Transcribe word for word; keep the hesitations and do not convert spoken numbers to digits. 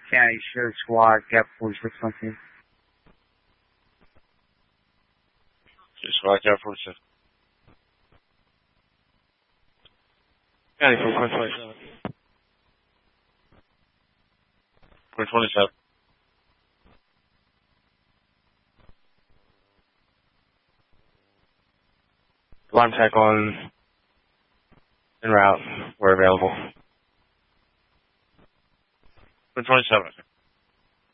County Sheriff Squad, Cap forty-six one two. Squad, Cap forty-six. County four twenty-seven. four twenty-seven. Alarm tech on en route where available. four twenty-seven.